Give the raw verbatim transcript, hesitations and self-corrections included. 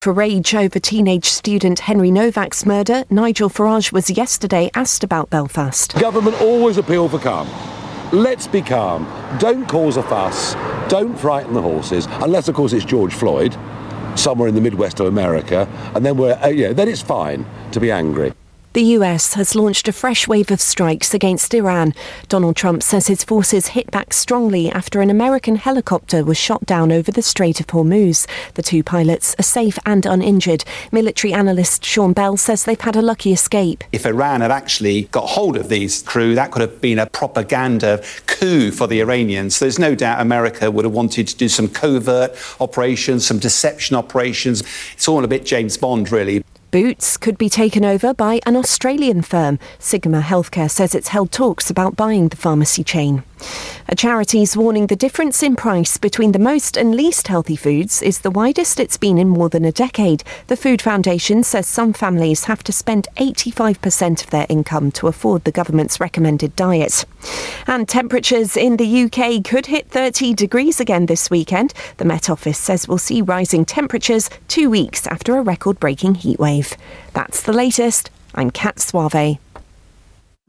For rage over teenage student Henry Novak's murder, Nigel Farage was yesterday asked about Belfast. Government always appeal for calm. Let's be calm. Don't cause a fuss. Don't frighten the horses, unless, of course, it's George Floyd, somewhere in the Midwest of America, and then we're, uh, yeah, then it's fine to be angry. The U S has launched a fresh wave of strikes against Iran. Donald Trump says his forces hit back strongly after an American helicopter was shot down over the Strait of Hormuz. The two pilots are safe and uninjured. Military analyst Sean Bell says they've had a lucky escape. If Iran had actually got hold of these crew, that could have been a propaganda coup for the Iranians. There's no doubt America would have wanted to do some covert operations, some deception operations. It's all a bit James Bond, really. Boots could be taken over by an Australian firm. Sigma Healthcare says it's held talks about buying the pharmacy chain. A charity's warning the difference in price between the most and least healthy foods is the widest it's been in more than a decade. The Food Foundation says some families have to spend eighty-five percent of their income to afford the government's recommended diet. And temperatures in the U K could hit thirty degrees again this weekend. The Met Office says we'll see rising temperatures two weeks after a record-breaking heatwave. That's the latest. I'm Kat Suave.